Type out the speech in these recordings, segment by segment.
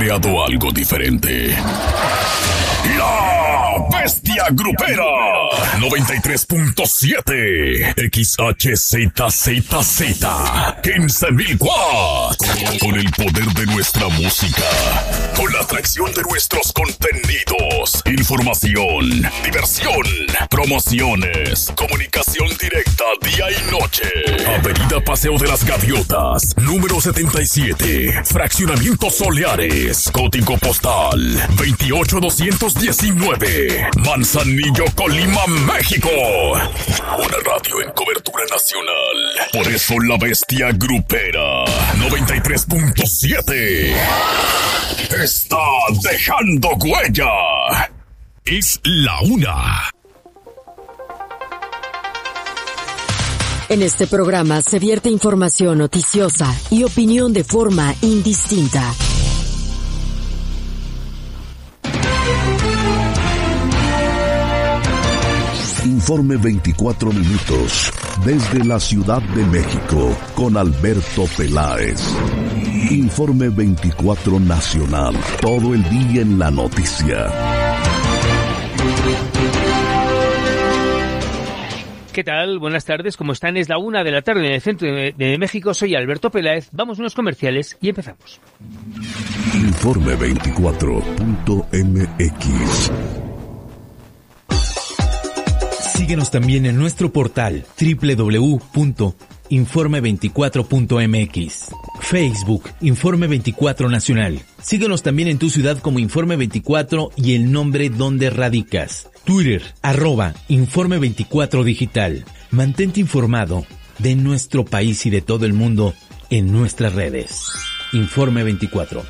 creado algo diferente. La Bestia Grupera 93.7 XHZZZ 15.000 watts. Con el poder de nuestra música, con la atracción de nuestros contenidos, información, diversión, promociones, comunicación directa día y noche. Avenida Paseo de las Gaviotas, número 77, Fraccionamiento Soleares, código postal 28219, Manzanillo, Colima, México. Una radio en cobertura nacional. Por eso la Bestia Grupera 93.7 está dejando huella. Es la una. En este programa se vierte información noticiosa y opinión de forma indistinta. Informe 24 minutos desde la Ciudad de México con Alberto Peláez. Informe 24 nacional, todo el día en la noticia. ¿Qué tal? Buenas tardes, ¿cómo están? Es la 1 de la tarde en el centro de México. Soy Alberto Peláez. Vamos a unos comerciales y empezamos. Informe 24.mx. Síguenos también en nuestro portal www.informe24.mx. Facebook, Informe 24 Nacional. Síguenos también en tu ciudad como Informe 24 y el nombre donde radicas. Twitter, @Informe 24 Digital. Mantente informado de nuestro país y de todo el mundo en nuestras redes. Informe 24.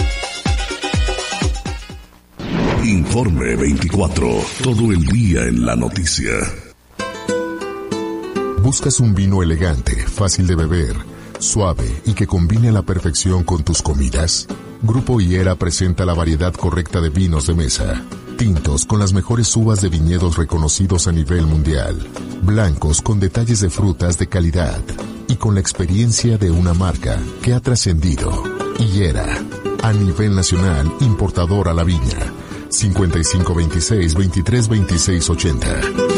Informe 24, todo el día en la noticia. ¿Buscas un vino elegante, fácil de beber, suave y que combine a la perfección con tus comidas? Grupo Higuera presenta la variedad correcta de vinos de mesa. Tintos con las mejores uvas de viñedos reconocidos a nivel mundial. Blancos con detalles de frutas de calidad. Y con la experiencia de una marca que ha trascendido. Higuera, a nivel nacional, importador a la viña. 5526-232680.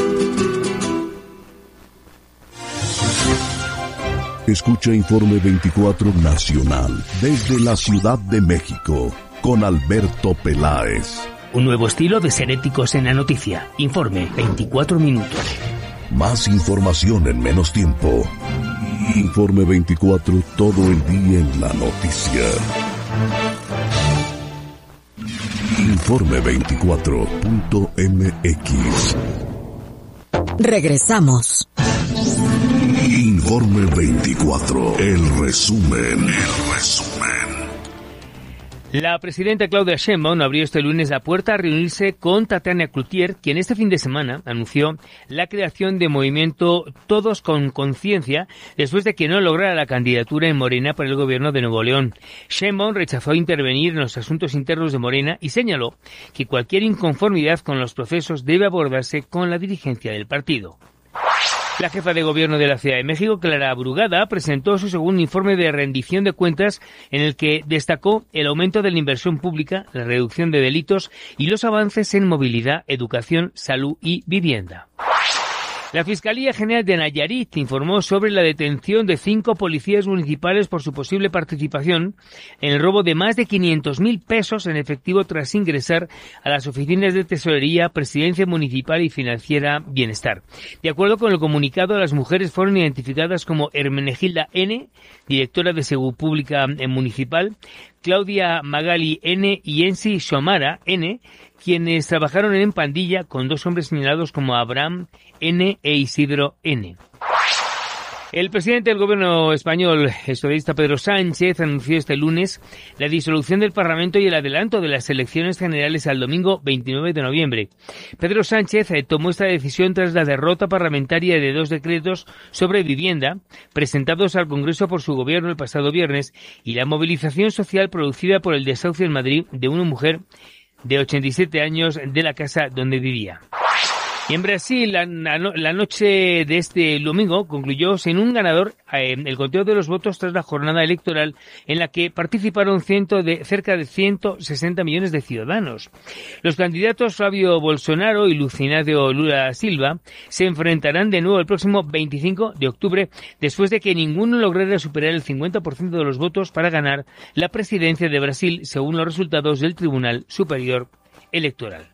Escucha Informe 24 Nacional desde la Ciudad de México con Alberto Peláez. Un nuevo estilo de ser éticos en la noticia. Informe 24 minutos. Más información en menos tiempo. Informe 24, todo el día en la noticia. Informe 24.mx. Regresamos. Informe 24, el resumen. La presidenta Claudia Sheinbaum abrió este lunes la puerta a reunirse con Tatiana Cloutier, quien este fin de semana anunció la creación de movimiento Todos con Conciencia, después de que no lograra la candidatura en Morena para el gobierno de Nuevo León. Sheinbaum rechazó intervenir en los asuntos internos de Morena y señaló que cualquier inconformidad con los procesos debe abordarse con la dirigencia del partido. La jefa de gobierno de la Ciudad de México, Clara Brugada, presentó su segundo informe de rendición de cuentas en el que destacó el aumento de la inversión pública, la reducción de delitos y los avances en movilidad, educación, salud y vivienda. La Fiscalía General de Nayarit informó sobre la detención de 5 policías municipales por su posible participación en el robo de más de 500.000 pesos en efectivo tras ingresar a las oficinas de Tesorería, Presidencia Municipal y Financiera Bienestar. De acuerdo con el comunicado, las mujeres fueron identificadas como Hermenegilda N., directora de Seguridad Pública Municipal, Claudia Magali N. y Ensi Xomara N., quienes trabajaron en pandilla con 2 hombres señalados como Abraham N. e Isidro N. El presidente del gobierno español, el socialista Pedro Sánchez, anunció este lunes la disolución del Parlamento y el adelanto de las elecciones generales al domingo 29 de noviembre. Pedro Sánchez tomó esta decisión tras la derrota parlamentaria de 2 decretos sobre vivienda presentados al Congreso por su gobierno el pasado viernes y la movilización social producida por el desahucio en Madrid de una mujer de 87 años de la casa donde vivía. Y en Brasil, la noche de este domingo concluyó sin un ganador el conteo de los votos tras la jornada electoral en la que participaron cerca de 160 millones de ciudadanos. Los candidatos Flavio Bolsonaro y Luiz Inácio Lula Silva se enfrentarán de nuevo el próximo 25 de octubre después de que ninguno lograra superar el 50% de los votos para ganar la presidencia de Brasil, según los resultados del Tribunal Superior Electoral.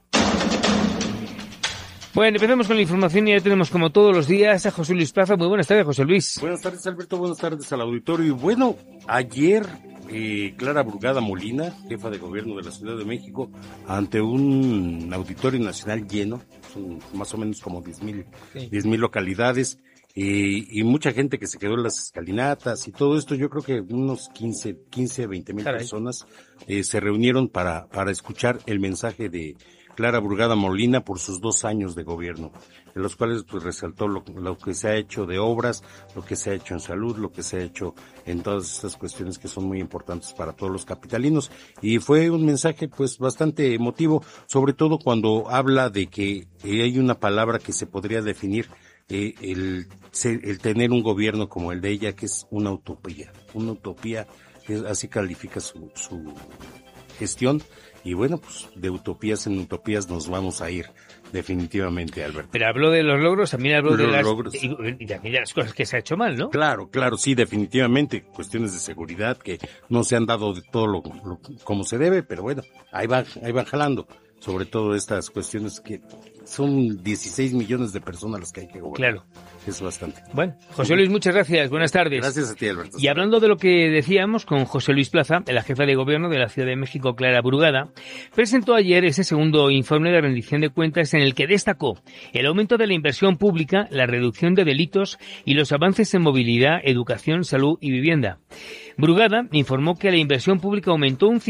Bueno, empezamos con la información y ya tenemos como todos los días a José Luis Plaza. Muy buenas tardes, José Luis. Buenas tardes, Alberto. Buenas tardes al auditorio. Y bueno, ayer Clara Brugada Molina, jefa de gobierno de la Ciudad de México, ante un auditorio nacional lleno, son más o menos como 10,000 localidades, y mucha gente que se quedó en las escalinatas y todo esto. Yo creo que unos 20,000 personas se reunieron para escuchar el mensaje de Clara Brugada Molina por sus 2 años de gobierno, en los cuales pues resaltó lo que se ha hecho de obras, lo que se ha hecho en salud, lo que se ha hecho en todas estas cuestiones que son muy importantes para todos los capitalinos. Y fue un mensaje pues bastante emotivo, sobre todo cuando habla de que hay una palabra que se podría definir, el tener un gobierno como el de ella, que es una utopía, que así califica su gestión. Y bueno, pues de utopías en utopías nos vamos a ir definitivamente, Alberto. Pero habló de los logros, también habló de los logros y también de las cosas que se ha hecho mal, ¿no? Claro, sí, definitivamente. Cuestiones de seguridad que no se han dado de todo lo como se debe, pero bueno, ahí van jalando. Sobre todo estas cuestiones que son 16 millones de personas las que hay que gobernar. Claro. Es bastante. Bueno, José Luis, muchas gracias. Buenas tardes. Gracias a ti, Alberto. Y hablando de lo que decíamos con José Luis Plaza, la jefa de gobierno de la Ciudad de México, Clara Brugada, presentó ayer ese segundo informe de rendición de cuentas en el que destacó el aumento de la inversión pública, la reducción de delitos y los avances en movilidad, educación, salud y vivienda. Brugada informó que la inversión pública aumentó un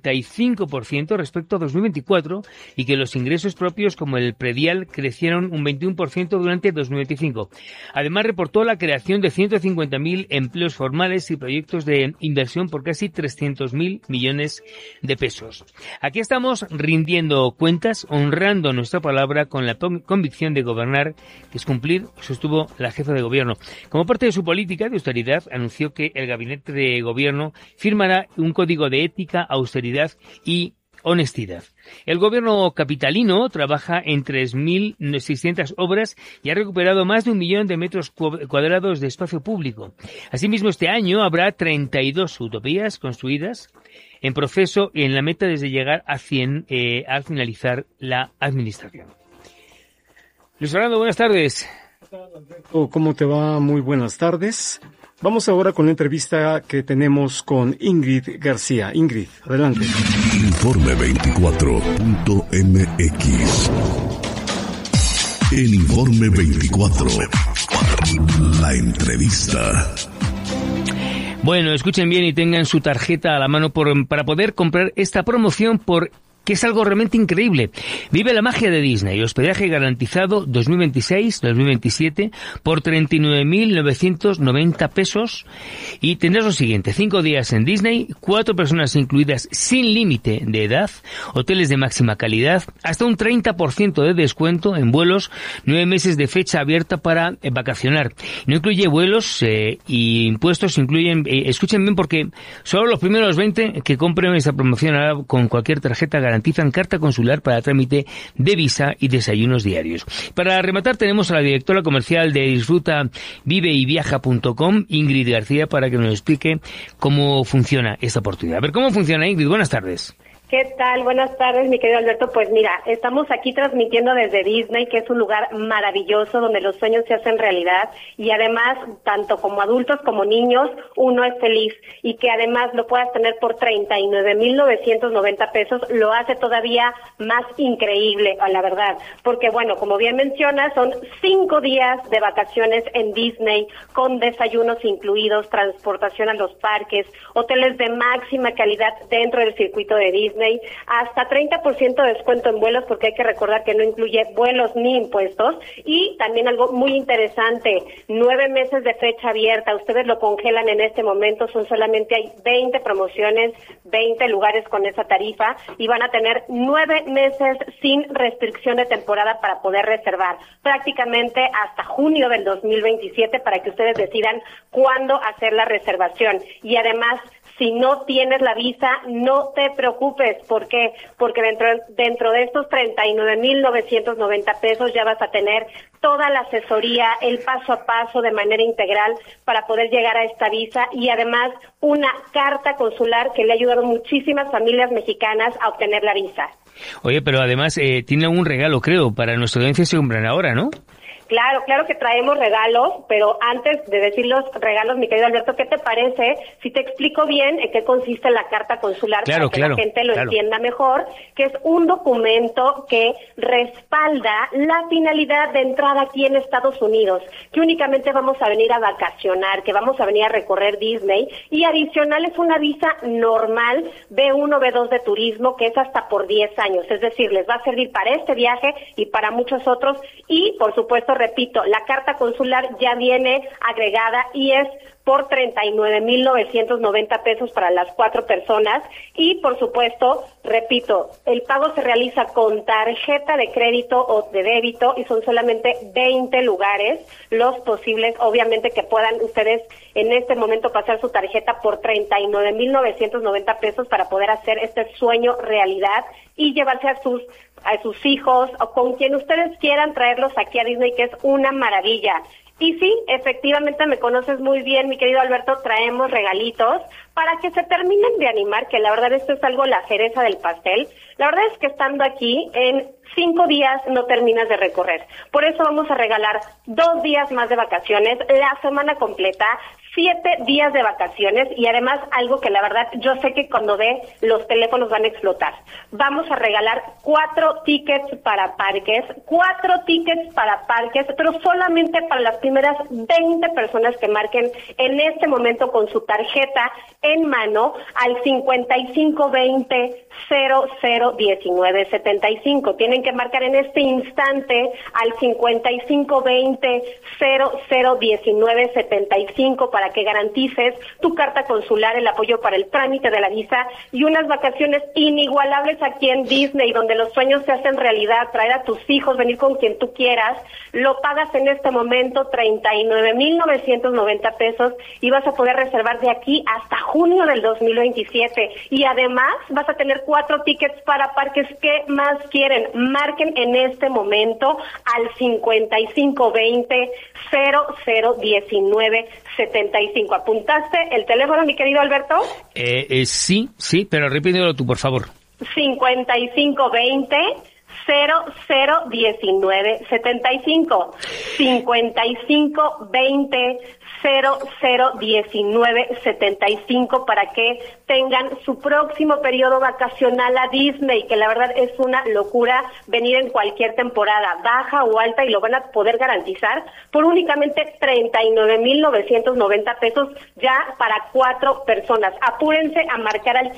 55% respecto a 2024 y que los ingresos propios como el predial crecieron un 21% durante 2025. Además, reportó la creación de 150.000 empleos formales y proyectos de inversión por casi 300.000 millones de pesos. Aquí estamos rindiendo cuentas, honrando nuestra palabra con la convicción de gobernar, que es cumplir, sostuvo la jefa de gobierno. Como parte de su política de austeridad, anunció que el gabinete de gobierno firmará un código de ética, austeridad y honestidad. El gobierno capitalino trabaja en 3.600 obras y ha recuperado más de 1 millón de metros cuadrados de espacio público. Asimismo, este año habrá 32 utopías construidas en proceso y en la meta desde llegar a 100 al finalizar la administración. Luis Fernando, buenas tardes. ¿Cómo te va? Muy buenas tardes. Vamos ahora con la entrevista que tenemos con Ingrid García. Ingrid, adelante. Informe24.mx. El Informe 24. La entrevista. Bueno, escuchen bien y tengan su tarjeta a la mano para poder comprar esta promoción que es algo realmente increíble. Vive la magia de Disney. Hospedaje garantizado 2026-2027 por 39.990 pesos. Y tendrás lo siguiente: 5 días en Disney, 4 personas incluidas sin límite de edad, hoteles de máxima calidad, hasta un 30% de descuento en vuelos, 9 meses de fecha abierta para vacacionar. No incluye vuelos y impuestos, incluyen, escuchen bien porque solo los primeros 20 que compren esta promoción ahora con cualquier tarjeta garantizan carta consular para trámite de visa y desayunos diarios. Para rematar tenemos a la directora comercial de Disfruta Viveyviaja.com, Ingrid García, para que nos explique cómo funciona esta oportunidad. A ver, ¿cómo funciona, Ingrid? Buenas tardes. ¿Qué tal? Buenas tardes, mi querido Alberto. Pues mira, estamos aquí transmitiendo desde Disney, que es un lugar maravilloso donde los sueños se hacen realidad y además, tanto como adultos como niños, uno es feliz y que además lo puedas tener por 39.990 pesos, lo hace todavía más increíble, a la verdad. Porque bueno, como bien mencionas, son 5 días de vacaciones en Disney con desayunos incluidos, transportación a los parques, hoteles de máxima calidad dentro del circuito de Disney, Disney, hasta 30% de descuento en vuelos, porque hay que recordar que no incluye vuelos ni impuestos, y también algo muy interesante, 9 meses de fecha abierta, ustedes lo congelan en este momento, solamente hay 20 promociones, 20 lugares con esa tarifa, y van a tener 9 meses sin restricción de temporada para poder reservar, prácticamente hasta junio del 2027, para que ustedes decidan cuándo hacer la reservación. Y además, si no tienes la visa, no te preocupes. ¿Por qué? Porque dentro de estos 39,990 pesos ya vas a tener toda la asesoría, el paso a paso de manera integral para poder llegar a esta visa, y además una carta consular que le ha ayudado a muchísimas familias mexicanas a obtener la visa. Oye, pero además tiene un regalo, creo, para nuestra audiencia se compran ahora, ¿no? Claro que traemos regalos, pero antes de decir los regalos, mi querido Alberto, ¿qué te parece si te explico bien en qué consiste la carta consular para que la gente lo entienda mejor? Que es un documento que respalda la finalidad de entrada aquí en Estados Unidos, que únicamente vamos a venir a vacacionar, que vamos a venir a recorrer Disney, y adicional es una visa normal B1, B2 de turismo, que es hasta por 10 años, es decir, les va a servir para este viaje y para muchos otros, y por supuesto, repito, la carta consular ya viene agregada y es por 39,990 pesos para las 4 personas, y por supuesto, repito, el pago se realiza con tarjeta de crédito o de débito, y son solamente 20 lugares los posibles, obviamente, que puedan ustedes en este momento pasar su tarjeta por 39,990 pesos para poder hacer este sueño realidad y llevarse a sus hijos o con quien ustedes quieran traerlos aquí a Disney, que es una maravilla. Y sí, efectivamente me conoces muy bien, mi querido Alberto, traemos regalitos para que se terminen de animar, que la verdad esto es algo la cereza del pastel. La verdad es que estando aquí, en 5 días no terminas de recorrer. Por eso vamos a regalar 2 días más de vacaciones, la semana completa, 7 días de vacaciones, y además algo que la verdad yo sé que cuando ve los teléfonos van a explotar. Vamos a regalar 4 tickets para parques, pero solamente para las primeras 20 personas que marquen en este momento con su tarjeta en mano al 5520-001975. Tienen que marcar en este instante al 5520-001975 para que garantices tu carta consular, el apoyo para el trámite de la visa y unas vacaciones inigualables aquí en Disney, donde los sueños se hacen realidad, traer a tus hijos, venir con quien tú quieras. Lo pagas en este momento 39,990 pesos y vas a poder reservar de aquí hasta junio del 2027. Y además vas a tener 4 tickets para parques. ¿Qué más quieren? Marquen en este momento al 5520-001975. ¿Apuntaste el teléfono, mi querido Alberto? Sí, pero repítelo tú, por favor. 5520-001975. 5520-001975 para que tengan su próximo periodo vacacional a Disney, que la verdad es una locura venir en cualquier temporada, baja o alta, y lo van a poder garantizar por únicamente 39,990 pesos ya para 4 personas. Apúrense a marcar al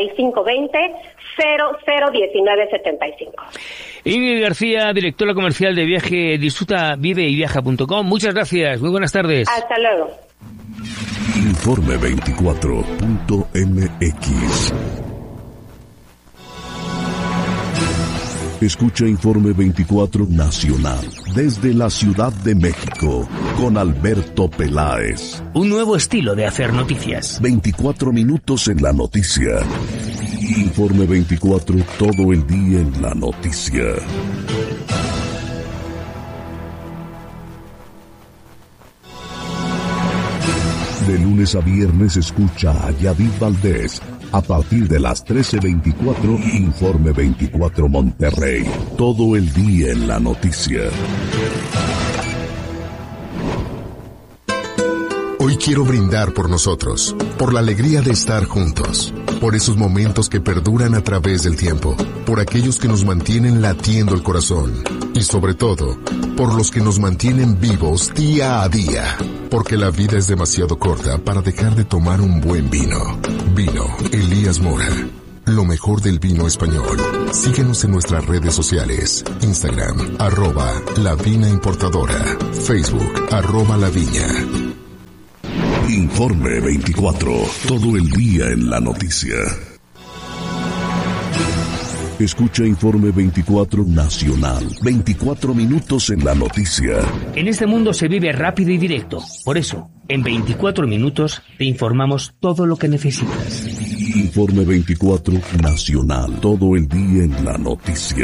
5520-001975. Ingrid García, directora comercial de Viaje Disfruta, Vive y Viaja.com. Muchas gracias, muy buenas tardes. Hasta luego. Informe 24.mx. Escucha Informe 24 Nacional desde la Ciudad de México con Alberto Peláez. Un nuevo estilo de hacer noticias. 24 minutos en la noticia. Informe 24, todo el día en la noticia. De lunes a viernes escucha a Yadid Valdés. A partir de las 13:24, Informe 24 Monterrey. Todo el día en la noticia. Hoy quiero brindar por nosotros, por la alegría de estar juntos, por esos momentos que perduran a través del tiempo, por aquellos que nos mantienen latiendo el corazón y sobre todo, por los que nos mantienen vivos día a día, porque la vida es demasiado corta para dejar de tomar un buen vino. Vino Elías Mora. lo mejor del vino español. Síguenos en nuestras redes sociales. Instagram, @La Vina Importadora. Facebook, @La Viña. Informe 24. Todo el día en la noticia. Escucha Informe 24 Nacional. 24 minutos en la noticia. En este mundo se vive rápido y directo. Por eso, en 24 minutos te informamos todo lo que necesitas. Informe 24 Nacional. Todo el día en la noticia.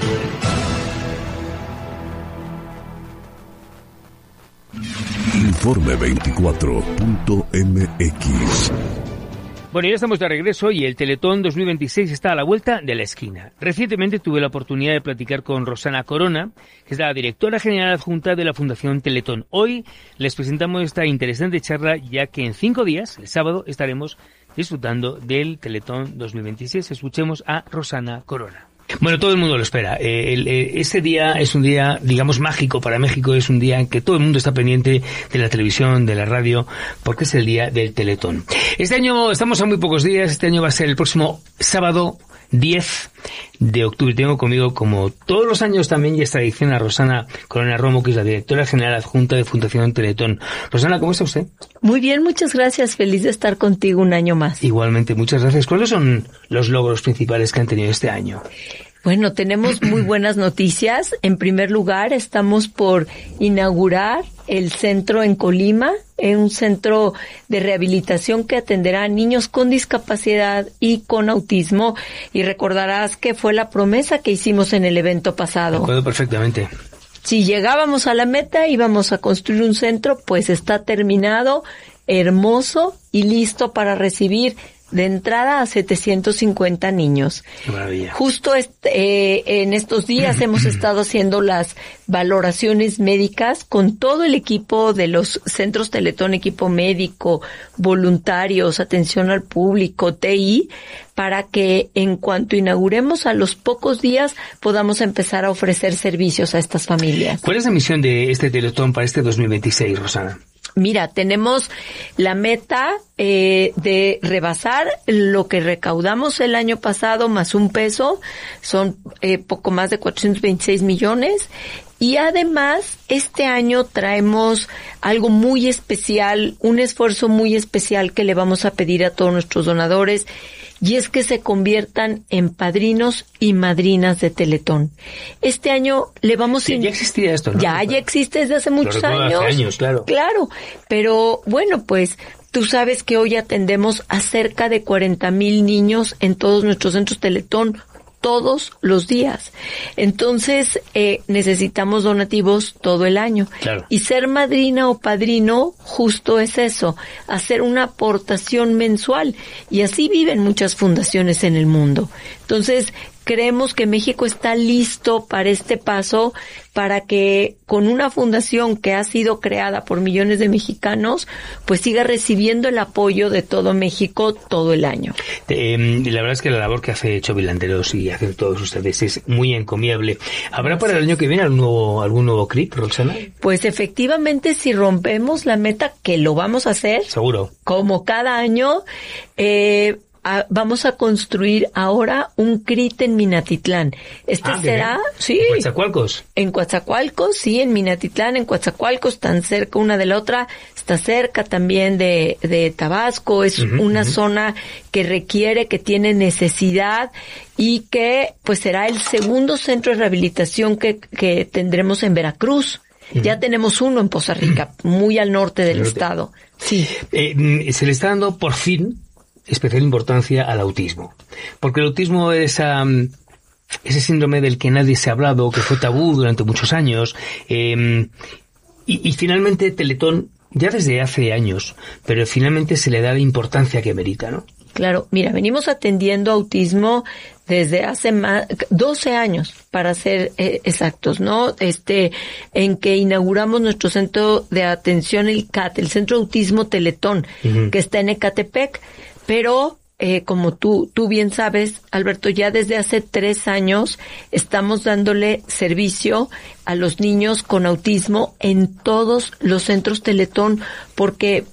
Informe 24.mx. Bueno, ya estamos de regreso y el Teletón 2026 está a la vuelta de la esquina. Recientemente tuve la oportunidad de platicar con Rosana Corona, que es la directora general adjunta de la Fundación Teletón. Hoy les presentamos esta interesante charla, ya que en 5 días, el sábado, estaremos disfrutando del Teletón 2026. Escuchemos a Rosana Corona. Bueno, todo el mundo lo espera. Este día es un día, digamos, mágico para México. Es un día en que todo el mundo está pendiente de la televisión, de la radio, porque es el día del Teletón. Este año estamos a muy pocos días. Este año va a ser el próximo sábado 10 de octubre. Tengo conmigo, como todos los años también, y es tradición, a Rosana Corona Romo, que es la directora general adjunta de Fundación Teletón. Rosana, ¿cómo está usted? Muy bien, muchas gracias. Feliz de estar contigo un año más. Igualmente, muchas gracias. ¿Cuáles son los logros principales que han tenido este año? Bueno, tenemos muy buenas noticias. En primer lugar, estamos por inaugurar el centro en Colima, un centro de rehabilitación que atenderá a niños con discapacidad y con autismo. Y recordarás que fue la promesa que hicimos en el evento pasado. Recuerdo perfectamente. Si llegábamos a la meta, íbamos a construir un centro, pues está terminado, hermoso y listo para recibir de entrada a 750 niños. Qué maravilla. Justo en estos días hemos estado haciendo las valoraciones médicas con todo el equipo de los centros Teletón, equipo médico, voluntarios, atención al público, TI, para que en cuanto inauguremos a los pocos días podamos empezar a ofrecer servicios a estas familias. ¿Cuál es la misión de este Teletón para este 2026, Rosana? Mira, tenemos la meta de rebasar lo que recaudamos el año pasado más un peso, son poco más de 426 millones. Y además, este año traemos algo muy especial, un esfuerzo muy especial que le vamos a pedir a todos nuestros donadores, y es que se conviertan en padrinos y madrinas de Teletón. Este año le vamos a... Ya existía esto, ¿no? Ya existe desde hace muchos años. Hace años, claro. Claro, pero bueno, pues tú sabes que hoy atendemos a cerca de 40,000 niños en todos nuestros centros Teletón, todos los días. Entonces, necesitamos donativos todo el año. Claro. Y ser madrina o padrino justo es eso, hacer una aportación mensual. Y así viven muchas fundaciones en el mundo. Entonces, creemos que México está listo para este paso, para que con una fundación que ha sido creada por millones de mexicanos, pues siga recibiendo el apoyo de todo México todo el año. La verdad es que la labor que hace Chovy Landeros y hacen todos ustedes es muy encomiable. ¿Habrá para el año que viene algún nuevo CRIP, Roxana? Pues efectivamente, si rompemos la meta, que lo vamos a hacer. Seguro. Como cada año, vamos a construir ahora un CRIT en Minatitlán. Será, sí. ¿En Coatzacoalcos? En Coatzacoalcos, sí, en Minatitlán, en Coatzacoalcos, tan cerca una de la otra, está cerca también de Tabasco, es una zona que requiere, que tiene necesidad y que pues será el segundo centro de rehabilitación que tendremos en Veracruz. Ya tenemos uno en Poza Rica, muy al norte del estado. Sí. Se le está dando por fin especial importancia al autismo, porque el autismo es ese síndrome del que nadie se ha hablado, que fue tabú durante muchos años, y finalmente Teletón, ya desde hace años, pero finalmente se le da la importancia que merita, ¿no? Claro, mira, venimos atendiendo autismo desde hace 12 años, para ser exactos, ¿no? En que inauguramos nuestro centro de atención, el CAT, el Centro de Autismo Teletón, que está en Ecatepec. Pero, como tú bien sabes, Alberto, ya desde hace 3 años estamos dándole servicio a los niños con autismo en todos los centros Teletón, porque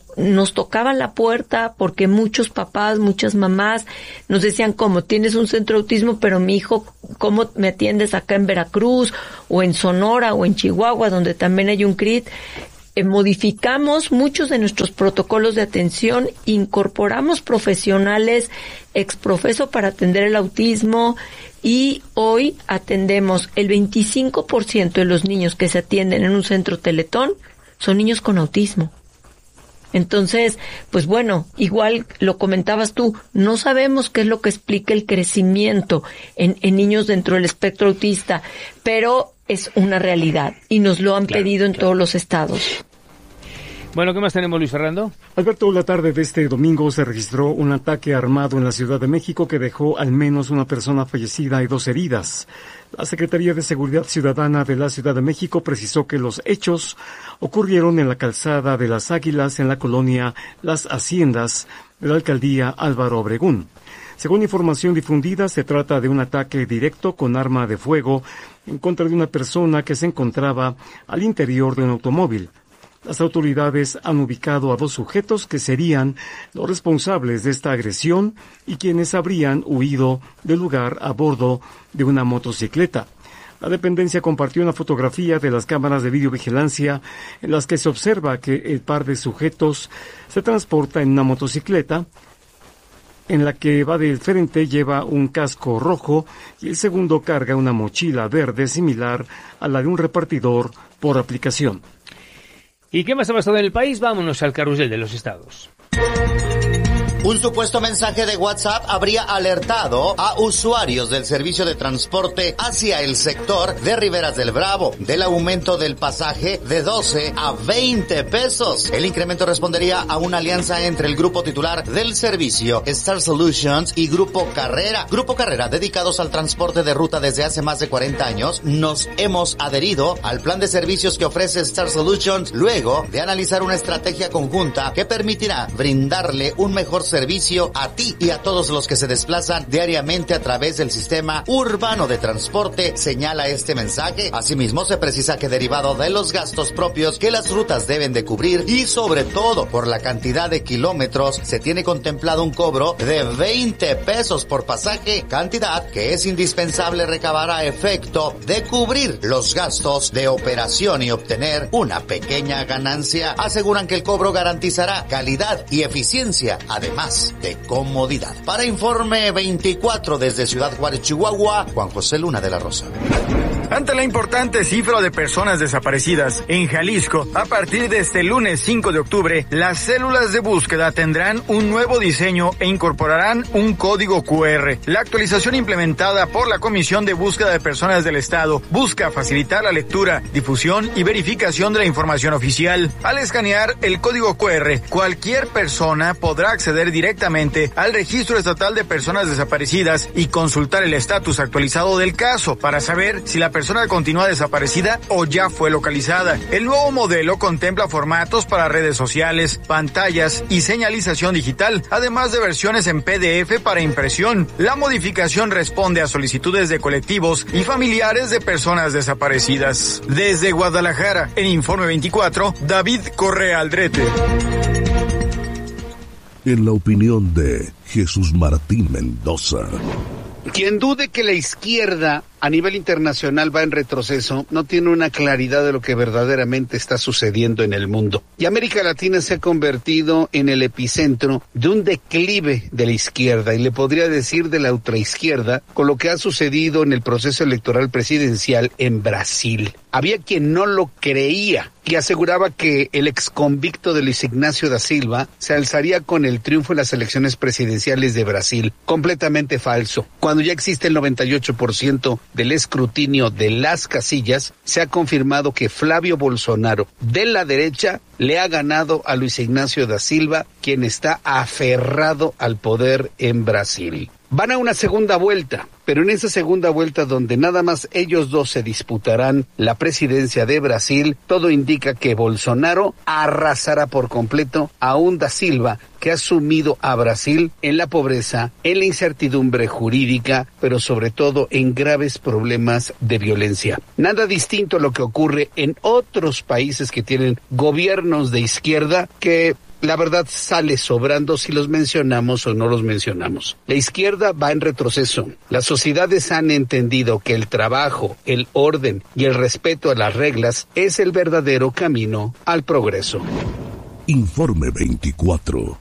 nos tocaban la puerta porque muchos papás, muchas mamás nos decían, ¿cómo? Tienes un centro de autismo, pero mi hijo, ¿cómo me atiendes acá en Veracruz o en Sonora o en Chihuahua, donde también hay un CRIT? Modificamos muchos de nuestros protocolos de atención, incorporamos profesionales exprofeso para atender el autismo y hoy atendemos el 25% de los niños que se atienden en un centro Teletón son niños con autismo. Entonces, pues bueno, igual lo comentabas tú, no sabemos qué es lo que explica el crecimiento en niños dentro del espectro autista, pero es una realidad y nos lo han pedido en todos los estados. Bueno, ¿qué más tenemos, Luis Fernando? Alberto, la tarde de este domingo se registró un ataque armado en la Ciudad de México que dejó al menos una persona fallecida y 2 heridas. La Secretaría de Seguridad Ciudadana de la Ciudad de México precisó que los hechos ocurrieron en la calzada de las Águilas en la colonia Las Haciendas de la alcaldía Álvaro Obregón. Según información difundida, se trata de un ataque directo con arma de fuego en contra de una persona que se encontraba al interior de un automóvil. Las autoridades han ubicado a 2 sujetos que serían los responsables de esta agresión y quienes habrían huido del lugar a bordo de una motocicleta. La dependencia compartió una fotografía de las cámaras de videovigilancia en las que se observa que el par de sujetos se transporta en una motocicleta. En la que va del frente lleva un casco rojo y el segundo carga una mochila verde similar a la de un repartidor por aplicación. ¿Y qué más ha pasado en el país? Vámonos al carrusel de los estados. Un supuesto mensaje de WhatsApp habría alertado a usuarios del servicio de transporte hacia el sector de Riberas del Bravo del aumento del pasaje de 12 a 20 pesos. El incremento respondería a una alianza entre el grupo titular del servicio, Star Solutions, y Grupo Carrera. Grupo Carrera, dedicados al transporte de ruta desde hace más de 40 años, nos hemos adherido al plan de servicios que ofrece Star Solutions luego de analizar una estrategia conjunta que permitirá brindarle un mejor servicio a ti y a todos los que se desplazan diariamente a través del sistema urbano de transporte, señala este mensaje. Asimismo, se precisa que derivado de los gastos propios que las rutas deben de cubrir y sobre todo por la cantidad de kilómetros, se tiene contemplado un cobro de 20 pesos por pasaje, cantidad que es indispensable recabar a efecto de cubrir los gastos de operación y obtener una pequeña ganancia. Aseguran que el cobro garantizará calidad y eficiencia, además de comodidad. Para Informe 24 desde Ciudad Juárez, Chihuahua, Juan José Luna de la Rosa. Ante la importante cifra de personas desaparecidas en Jalisco, a partir de este lunes 5 de octubre, las células de búsqueda tendrán un nuevo diseño e incorporarán un código QR. La actualización implementada por la Comisión de Búsqueda de Personas del Estado busca facilitar la lectura, difusión y verificación de la información oficial. Al escanear el código QR, cualquier persona podrá acceder directamente al Registro Estatal de Personas Desaparecidas y consultar el estatus actualizado del caso para saber si la persona continúa desaparecida o ya fue localizada. El nuevo modelo contempla formatos para redes sociales, pantallas y señalización digital, además de versiones en PDF para impresión. La modificación responde a solicitudes de colectivos y familiares de personas desaparecidas. Desde Guadalajara, en Informe 24, David Correa Aldrete. En la opinión de Jesús Martín Mendoza. Quien dude que la izquierda a nivel internacional va en retroceso, no tiene una claridad de lo que verdaderamente está sucediendo en el mundo. Y América Latina se ha convertido en el epicentro de un declive de la izquierda, y le podría decir de la ultraizquierda, con lo que ha sucedido en el proceso electoral presidencial en Brasil. Había quien no lo creía y aseguraba que el exconvicto de Luis Ignacio da Silva se alzaría con el triunfo en las elecciones presidenciales de Brasil. Completamente falso. Cuando ya existe el 98% del escrutinio de las casillas, se ha confirmado que Flavio Bolsonaro, de la derecha, le ha ganado a Luis Ignacio da Silva, quien está aferrado al poder en Brasil. Van a una segunda vuelta, pero en esa segunda vuelta donde nada más ellos dos se disputarán la presidencia de Brasil, todo indica que Bolsonaro arrasará por completo a un da Silva que ha sumido a Brasil en la pobreza, en la incertidumbre jurídica, pero sobre todo en graves problemas de violencia. Nada distinto a lo que ocurre en otros países que tienen gobiernos de izquierda que la verdad sale sobrando si los mencionamos o no los mencionamos. La izquierda va en retroceso. Las sociedades han entendido que el trabajo, el orden y el respeto a las reglas es el verdadero camino al progreso. Informe 24.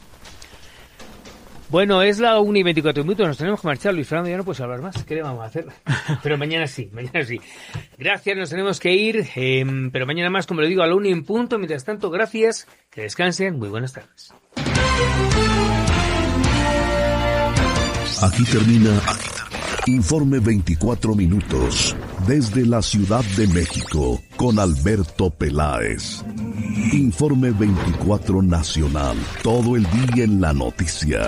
Bueno, es la 1:24, nos tenemos que marchar, Luis Fernando, ya no puedes hablar más, ¿qué le vamos a hacer? Pero mañana sí. Gracias, nos tenemos que ir, pero mañana más, como le digo, a la 1:00, mientras tanto, gracias, que descansen, muy buenas tardes. Aquí termina Informe 24 minutos, desde la Ciudad de México, con Alberto Peláez. Informe 24 Nacional, todo el día en la noticia.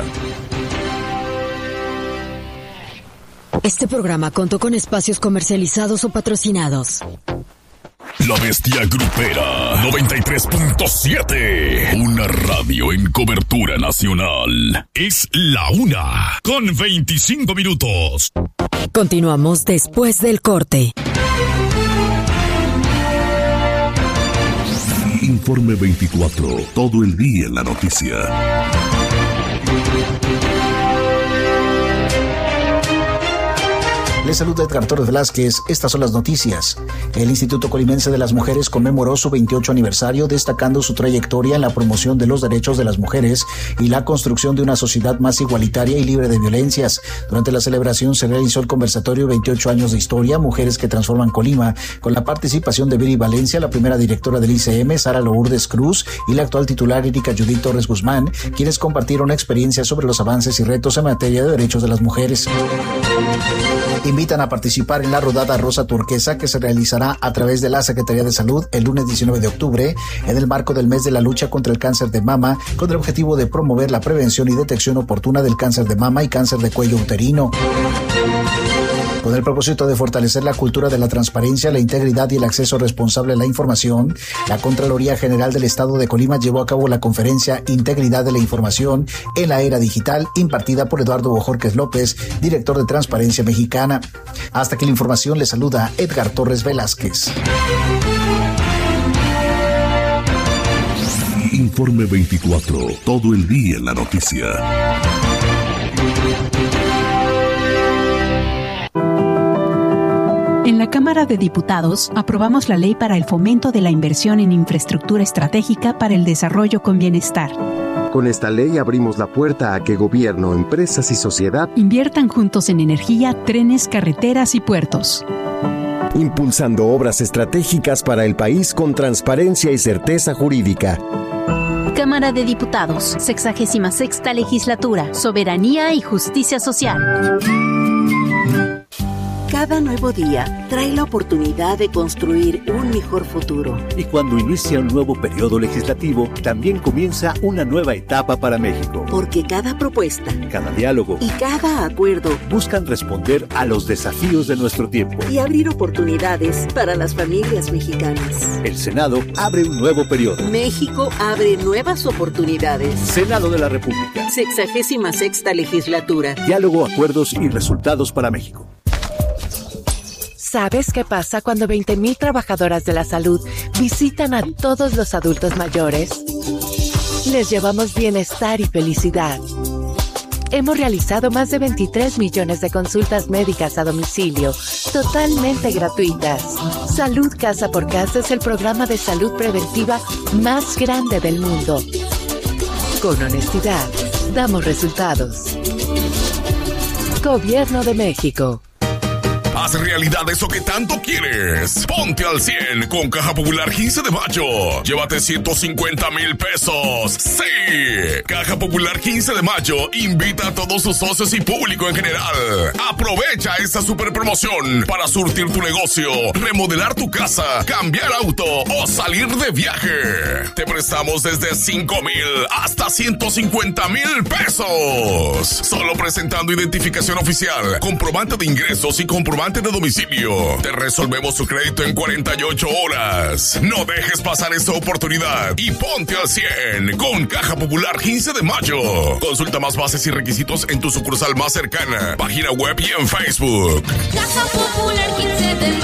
Este programa contó con espacios comercializados o patrocinados. La Bestia Grupera 93.7, una radio en cobertura nacional. Es la 1:25. Continuamos después del corte. Informe 24, todo el día en la noticia. Les saluda Edgar Torres Velázquez. Estas son las noticias. El Instituto Colimense de las Mujeres conmemoró su 28 aniversario, destacando su trayectoria en la promoción de los derechos de las mujeres y la construcción de una sociedad más igualitaria y libre de violencias. Durante la celebración se realizó el conversatorio 28 años de historia, Mujeres que Transforman Colima, con la participación de Viri Valencia, la primera directora del ICM, Sara Lourdes Cruz, y la actual titular Erika Judith Torres Guzmán, quienes compartieron experiencias sobre los avances y retos en materia de derechos de las mujeres. Invitan a participar en la rodada Rosa Turquesa, que se realizará a través de la Secretaría de Salud el lunes 19 de octubre en el marco del mes de la lucha contra el cáncer de mama, con el objetivo de promover la prevención y detección oportuna del cáncer de mama y cáncer de cuello uterino. Con el propósito de fortalecer la cultura de la transparencia, la integridad y el acceso responsable a la información, la Contraloría General del Estado de Colima llevó a cabo la conferencia Integridad de la Información en la Era Digital, impartida por Eduardo Bojorquez López, director de Transparencia Mexicana. Hasta aquí la información, le saluda Edgar Torres Velázquez. Informe 24, todo el día en la noticia. En la Cámara de Diputados aprobamos la ley para el fomento de la inversión en infraestructura estratégica para el desarrollo con bienestar. Con esta ley abrimos la puerta a que gobierno, empresas y sociedad inviertan juntos en energía, trenes, carreteras y puertos. Impulsando obras estratégicas para el país con transparencia y certeza jurídica. Cámara de Diputados, 66ª Legislatura, Soberanía y Justicia Social. Cada nuevo día trae la oportunidad de construir un mejor futuro. Y cuando inicia un nuevo periodo legislativo, también comienza una nueva etapa para México. Porque cada propuesta, cada diálogo y cada acuerdo buscan responder a los desafíos de nuestro tiempo y abrir oportunidades para las familias mexicanas. El Senado abre un nuevo periodo. México abre nuevas oportunidades. Senado de la República. 66ª Legislatura. Diálogo, acuerdos y resultados para México. ¿Sabes qué pasa cuando 20,000 trabajadoras de la salud visitan a todos los adultos mayores? Les llevamos bienestar y felicidad. Hemos realizado más de 23 millones de consultas médicas a domicilio, totalmente gratuitas. Salud Casa por Casa es el programa de salud preventiva más grande del mundo. Con honestidad, damos resultados. Gobierno de México. Haz realidad eso que tanto quieres. Ponte al 100 con Caja Popular 15 de mayo. Llévate 150,000 pesos. ¡Sí! Caja Popular 15 de mayo invita a todos sus socios y público en general. Aprovecha esta super promoción para surtir tu negocio, remodelar tu casa, cambiar auto o salir de viaje. Te prestamos desde 5,000 hasta 150,000 pesos. Solo presentando identificación oficial, comprobante de ingresos y comprobante de domicilio. Te resolvemos tu crédito en 48 horas. No dejes pasar esta oportunidad y ponte al 100 con Caja Popular 15 de mayo. Consulta más bases y requisitos en tu sucursal más cercana, página web y en Facebook. Caja Popular 15 de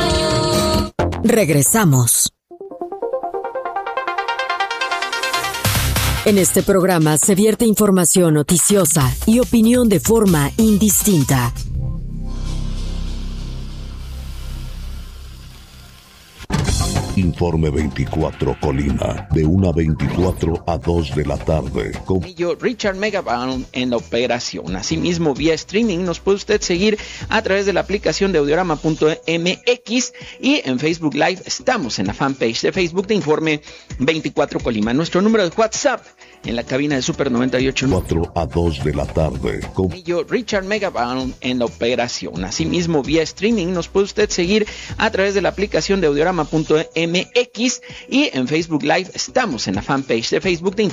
mayo. Regresamos. En este programa se vierte información noticiosa y opinión de forma indistinta. Informe 24 Colima, de 1:24 a 2 de la tarde. Yo, Richard Megabaum, en la operación. Asimismo, vía streaming nos puede usted seguir a través de la aplicación de audiorama.mx y en Facebook Live estamos en la fanpage de Facebook de Informe 24 Colima. Nuestro número de WhatsApp en la cabina de Super 98. 4 a 2 de la tarde. Yo, Richard Megabaum, en la operación. Asimismo, vía streaming nos puede usted seguir a través de la aplicación de audiorama.mx y en Facebook Live estamos en la fanpage de Facebook de